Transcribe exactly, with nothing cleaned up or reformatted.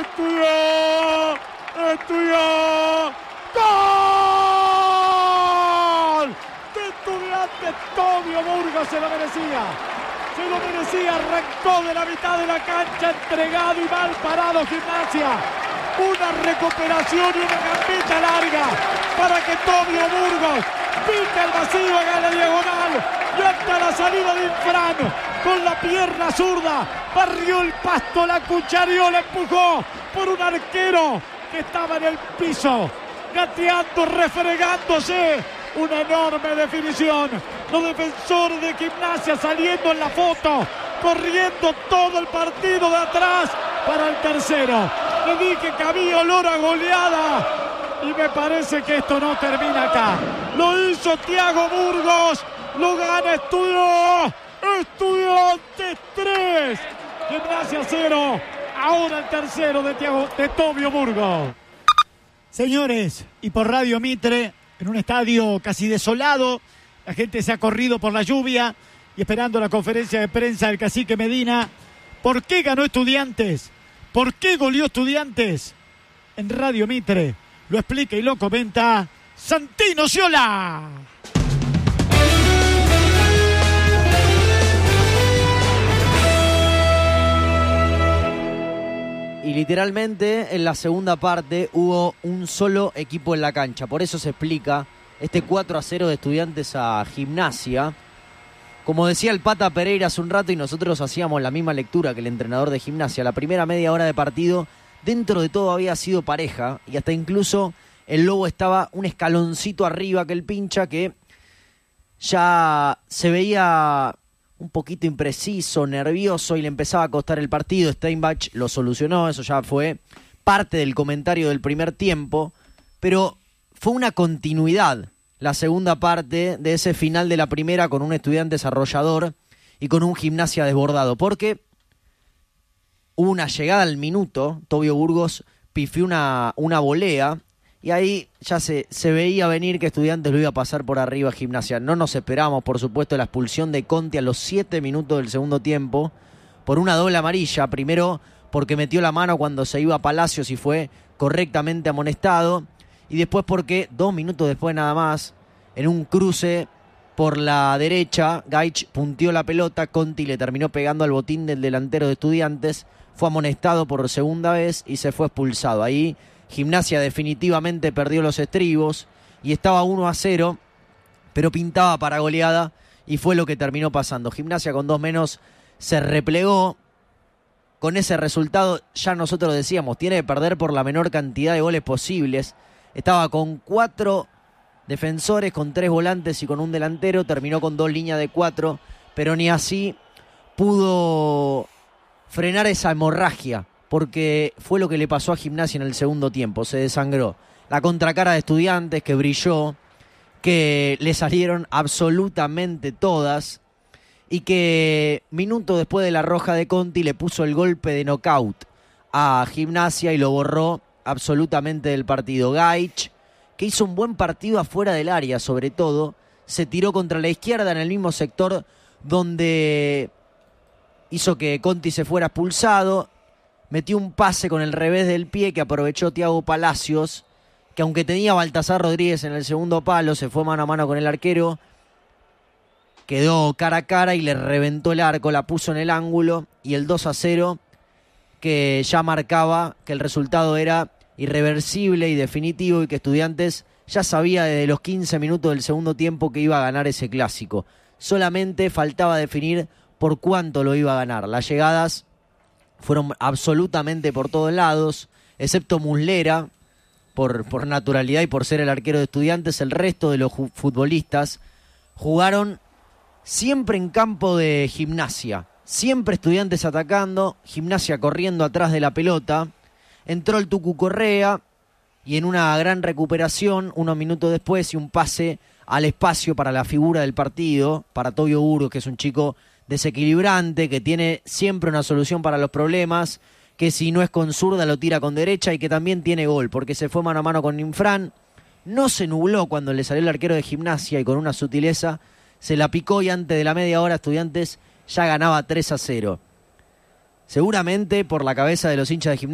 Estudió, estudió, ¡gol! De Estudiantes, Tobio Burgos se lo merecía. Se lo merecía, arrancó de la mitad de la cancha, entregado y mal parado Gimnasia. Una recuperación y una gambeta larga para que Tobio Burgos pica el vacío, haga la diagonal y hasta la salida de Infran con la pierna zurda barrió el pasto, la cuchareó, la empujó por un arquero que estaba en el piso gateando, refregándose. Una enorme definición. Los defensores de Gimnasia saliendo en la foto, corriendo todo el partido de atrás para el tercero. Le dije que había olor a goleada y me parece que esto no termina acá. Lo hizo Thiago Burgos, lo gana Estudio, Estudiantes tres, Gimnasia cero. Ahora el tercero de, Thiago, de Tobio Burgos. Señores, y por Radio Mitre, en un estadio casi desolado, la gente se ha corrido por la lluvia y esperando la conferencia de prensa del cacique Medina. ¿Por qué ganó Estudiantes? ¿Por qué goleó Estudiantes? En Radio Mitre lo explica y lo comenta Santino Sciola. Y literalmente en la segunda parte hubo un solo equipo en la cancha. Por eso se explica este cuatro a cero de Estudiantes a Gimnasia. Como decía el Pata Pereira hace un rato y nosotros hacíamos la misma lectura que el entrenador de Gimnasia, la primera media hora de partido dentro de todo había sido pareja y hasta incluso el Lobo estaba un escaloncito arriba que el Pincha, que ya se veía un poquito impreciso, nervioso y le empezaba a costar el partido. Steinbach lo solucionó, eso ya fue parte del comentario del primer tiempo, pero fue una continuidad la segunda parte de ese final de la primera con un Estudiantes arrollador y con un Gimnasia desbordado, porque hubo una llegada al minuto, Tobio Burgos pifió una, una volea y ahí ya se, se veía venir que Estudiantes lo iba a pasar por arriba a Gimnasia. No nos esperábamos, por supuesto, la expulsión de Conti a los siete minutos del segundo tiempo por una doble amarilla. Primero porque metió la mano cuando se iba a Palacios y fue correctamente amonestado. Y después porque dos minutos después nada más, en un cruce por la derecha, Gaich punteó la pelota, Conti le terminó pegando al botín del delantero de Estudiantes, fue amonestado por segunda vez y se fue expulsado. Ahí Gimnasia definitivamente perdió los estribos y estaba uno a cero, pero pintaba para goleada y fue lo que terminó pasando. Gimnasia con dos menos se replegó. Con ese resultado ya nosotros decíamos, tiene que perder por la menor cantidad de goles posibles. Estaba con cuatro defensores, con tres volantes y con un delantero. Terminó con dos líneas de cuatro, pero ni así pudo frenar esa hemorragia, porque fue lo que le pasó a Gimnasia en el segundo tiempo. Se desangró. La contracara de Estudiantes, que brilló, que le salieron absolutamente todas, y que minutos después de la roja de Conti le puso el golpe de knockout a Gimnasia y lo borró absolutamente del partido. Gaich, que hizo un buen partido afuera del área, sobre todo, se tiró contra la izquierda en el mismo sector donde hizo que Conti se fuera expulsado. Metió un pase con el revés del pie que aprovechó Thiago Palacios, que aunque tenía a Baltasar Rodríguez en el segundo palo, se fue mano a mano con el arquero, quedó cara a cara y le reventó el arco, la puso en el ángulo, y el dos a cero, que ya marcaba que el resultado era irreversible y definitivo y que Estudiantes ya sabía desde los quince minutos del segundo tiempo que iba a ganar ese clásico. Solamente faltaba definir por cuánto lo iba a ganar. Las llegadas fueron absolutamente por todos lados, excepto Muslera, por, por naturalidad y por ser el arquero de Estudiantes. El resto de los futbolistas jugaron siempre en campo de Gimnasia. Siempre Estudiantes atacando, Gimnasia corriendo atrás de la pelota. Entró el Tucu Correa y en una gran recuperación, unos minutos después, y un pase al espacio para la figura del partido, para Tobio Burgos, que es un chico desequilibrante, que tiene siempre una solución para los problemas, que si no es con zurda lo tira con derecha y que también tiene gol, porque se fue mano a mano con Infran, no se nubló cuando le salió el arquero de Gimnasia y con una sutileza se la picó y antes de la media hora Estudiantes ya ganaba tres a cero. Seguramente por la cabeza de los hinchas de Gimnasia